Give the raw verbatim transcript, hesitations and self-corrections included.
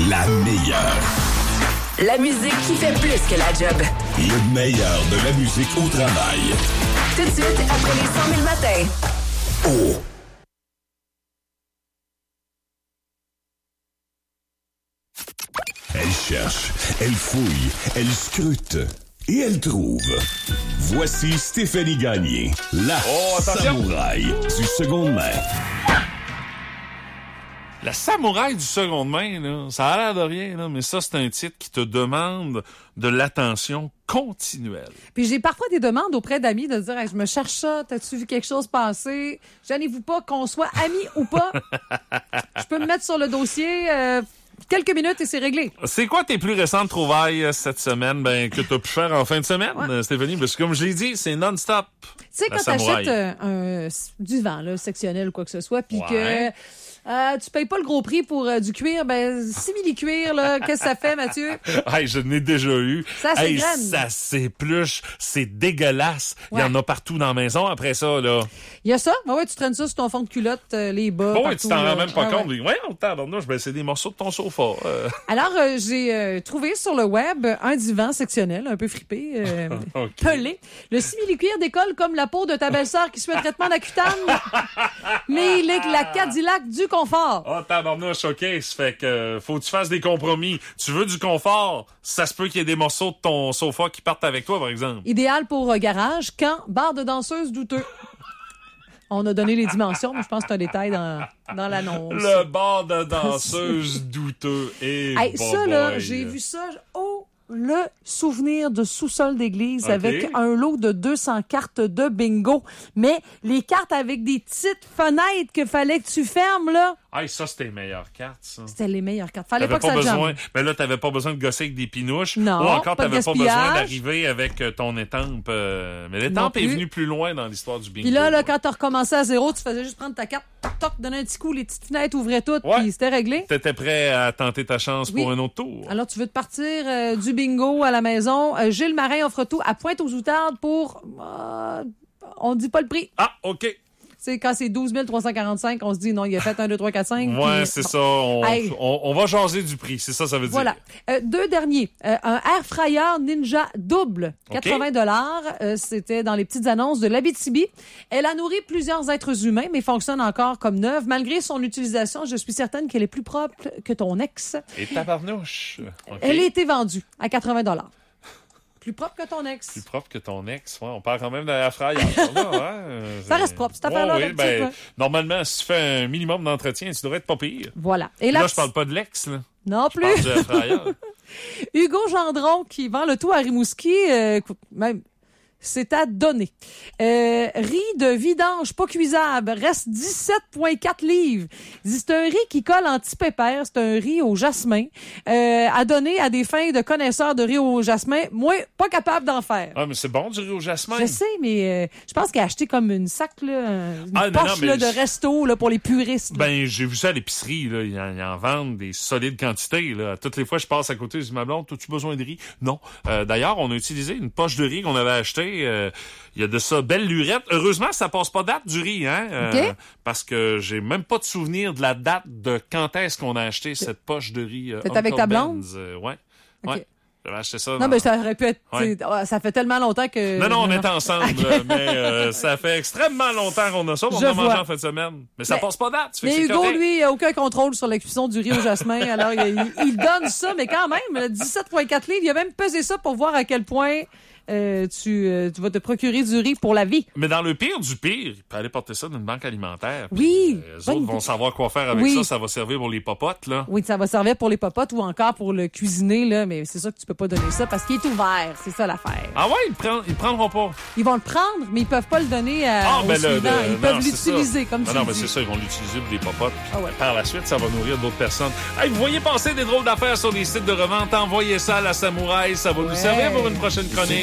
la meilleure. La musique qui fait plus que la job. Le meilleur de la musique au travail. Tout de suite, après les cent mille matins. Oh! Elle cherche, elle fouille, elle scrute et elle trouve. Voici Stéphanie Gagné, la oh, samouraï du seconde main. La samouraï du seconde main, là, ça a l'air de rien, là, mais ça, c'est un titre qui te demande de l'attention continuelle. Puis j'ai parfois des demandes auprès d'amis de dire hey, « Je me cherche ça, t'as-tu vu quelque chose passer? Gênez-vous pas qu'on soit amis ou pas. Je peux me mettre sur le dossier... Euh, quelques minutes et c'est réglé. C'est quoi tes plus récentes trouvailles cette semaine ben, que tu as pu faire en fin de semaine, ouais. Stéphanie? Parce que comme je l'ai dit, c'est non-stop. Tu sais, quand t'achètes euh, un, du vent, là, sectionnel ou quoi que ce soit, puis ouais. que... Euh, tu payes pas le gros prix pour euh, du cuir, ben simili-cuir, là, qu'est-ce que ça fait, Mathieu? Hey, je n'ai déjà eu. Ça hey, s'égrène. Ça s'épluche, c'est dégueulasse. Ouais. Il y en a partout dans la maison après ça, là. Il y a ça? Ben ouais, tu traînes ça sur ton fond de culotte, euh, les bas, bon, partout. Oui, tu t'en là. rends même pas ah, compte. Ouais, ouais on tabarnouche, ben c'est des morceaux de ton sofa. Euh. Alors, euh, j'ai euh, trouvé sur le web un divan sectionnel, un peu fripé, euh, okay. pelé. Le simili-cuir décolle comme la peau de ta belle-sœur qui suit un traitement d'Accutane, mais il est la Cadillac du confort. Oh, tabarnouche, OK, ça fait que faut que tu fasses des compromis. Tu veux du confort, ça se peut qu'il y ait des morceaux de ton sofa qui partent avec toi, par exemple. Idéal pour euh, garage, camp, bar de danseuse douteux. On a donné les dimensions, mais je pense que c'est un détail dans, dans l'annonce. Le bar de danseuse douteux. Et hey, ça, là, j'ai vu ça. Oh, le souvenir de sous-sol d'église okay. avec un lot de deux cents cartes de bingo. Mais les cartes avec des petites fenêtres qu'il fallait que tu fermes, là. Hey, ça, c'était les meilleures cartes, ça. C'était les meilleures cartes. Fallait t'avais pas que pas ça besoin, jambe. Mais là, t'avais pas besoin de gosser avec des pinouches. Non, ou encore, pas de t'avais pas besoin gaspillage. d'arriver avec ton étampe. Euh... Mais l'étampe est venue plus loin dans l'histoire du bingo. Puis là, là, quand t'as recommencé à zéro, tu faisais juste prendre ta carte, toc, donner un petit coup, les petites fenêtres ouvraient toutes, ouais. puis c'était réglé. T'étais prêt à tenter ta chance oui. pour un autre tour. Alors, tu veux te partir euh, du bingo à la maison. Euh, Gilles Marin offre tout à Pointe-aux-Outardes pour... Euh, on dit pas le prix. Ah, OK. C'est quand c'est douze mille trois cent quarante-cinq, on se dit non, il a fait un, deux, trois, quatre, cinq. Ouais, puis... c'est bon. ça. On, hey. on, on va jaser du prix. C'est ça, ça veut dire. Voilà. Euh, deux derniers. Euh, un air fryer Ninja double, quatre-vingts dollars. Okay. Euh, c'était dans les petites annonces de l'Abitibi. Elle a nourri plusieurs êtres humains, mais fonctionne encore comme neuve. Malgré son utilisation, je suis certaine qu'elle est plus propre que ton ex. Et tabarnouche. Okay. Elle a été vendue à quatre-vingts dollars. Plus propre que ton ex. Plus propre que ton ex. Ouais, on parle quand même de la frayeur. ouais, ça reste propre, cette affaire-là. Ouais, oui, ben, normalement, si tu fais un minimum d'entretien, tu devrais être pas pire. Voilà. Et là, là, je parle pas de l'ex, là. Non je plus. Je parle de la frayeur. Hugo Gendron, qui vend le tout à Rimouski, euh, même... C'est à donner. Euh, riz de vidange pas cuisable reste dix-sept virgule quatre livres. C'est un riz qui colle anti-pépère. C'est un riz au jasmin. Euh, à donner à des fins de connaisseurs de riz au jasmin. Moi, pas capable d'en faire. Ah, mais c'est bon du riz au jasmin. Je sais, mais euh, je pense qu'il a acheté comme une sac, là, une ah, poche non, là, je... de resto là, pour les puristes. Là. Ben, j'ai vu ça à l'épicerie. Là. Ils, en, ils en vendent des solides quantités. Là. Toutes les fois, je passe à côté, je dis, ma blonde, as-tu besoin de riz? Non. Euh, d'ailleurs, on a utilisé une poche de riz qu'on avait achetée. Euh, il y a de ça, belle lurette. Heureusement, ça passe pas date du riz, hein? Euh, okay. Parce que j'ai même pas de souvenir de la date de quand est-ce qu'on a acheté cette poche de riz. Euh, C'est avec ta blonde? Euh, ouais. Okay. Ouais. J'avais acheté ça. Non, dans... mais ça aurait pu être... Ouais. Ça fait tellement longtemps que... Non, non, on est ensemble, okay. mais euh, ça fait extrêmement longtemps qu'on a ça. On a mangé en fin de semaine. Mais ça mais, passe pas date. Mais Hugo, correct. Lui, il n'a aucun contrôle sur la cuisson du riz au jasmin. Alors, il, il donne ça, mais quand même, dix-sept virgule quatre livres, il a même pesé ça pour voir à quel point... Euh, tu, euh, tu vas te procurer du riz pour la vie. Mais dans le pire du pire, il peut aller porter ça dans une banque alimentaire. Oui. Puis, euh, les autres vont savoir quoi faire avec oui. ça. Ça va servir pour les popotes, là. Oui, ça va servir pour les popotes ou encore pour le cuisiner, là. Mais c'est ça que tu peux pas donner ça parce qu'il est ouvert. C'est ça l'affaire. Ah ouais, ils prennent, ils prendront pas. Ils vont le prendre, mais ils peuvent pas le donner à, ah, au ben suivant. Le, le, ils non, peuvent l'utiliser, comme non, tu Non, dis. mais c'est ça, ils vont l'utiliser pour des popotes. Puis ah ouais. Par la suite, ça va nourrir d'autres personnes. Hey, vous voyez passer des drôles d'affaires sur les sites de revente. Envoyez ça à la Samouraï. Ça va ouais. nous servir pour une prochaine chronique.